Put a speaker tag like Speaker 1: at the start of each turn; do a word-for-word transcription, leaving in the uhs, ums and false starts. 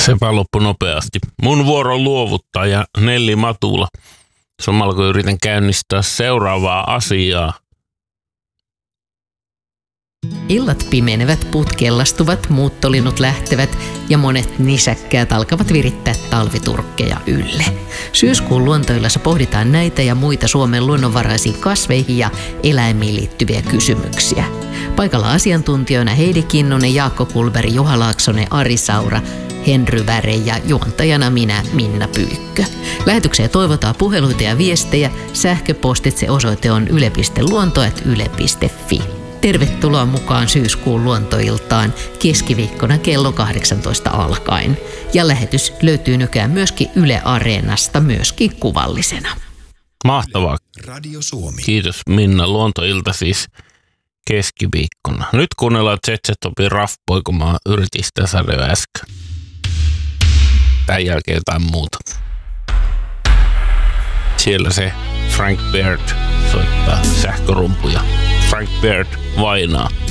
Speaker 1: Sepä loppui nopeasti. Mun vuoro luovuttaa ja Nelli Matula. Samalla kun yritän käynnistää seuraavaa asiaa.
Speaker 2: Illat pimenevät, puut kellastuvat, muuttolinnut lähtevät ja monet nisäkkäät alkavat virittää talviturkkeja ylle. Syyskuun luontoillassa pohditaan näitä ja muita Suomen luonnonvaraisiin kasveihin ja eläimiin liittyviä kysymyksiä. Paikalla asiantuntijoina Heidi Kinnunen, Jaakko Kulberg, Juha Laaksonen, Ari Saura, Henry Väre ja juontajana minä, Minna Pyykkö. Lähetykseen toivotaan puheluita ja viestejä. Sähköpostitse osoite on yle piste luonto ät yle piste fi. Tervetuloa mukaan syyskuun luontoiltaan keskiviikkona kello kahdeksantoista alkaen. Ja lähetys löytyy nykyään myöskin Yle Areenasta, myöskin kuvallisena.
Speaker 1: Mahtavaa.
Speaker 3: Radio Suomi.
Speaker 1: Kiitos Minna. Luontoilta siis keskiviikkona. Nyt kuunnellaan Zezé Topin Raffboy, kun mä yritin sitä saada jo äsken. Tämän jälkeen jotain muuta. Siellä se Frank Baird soittaa sähkörumpuja. Frank Baird vainaa.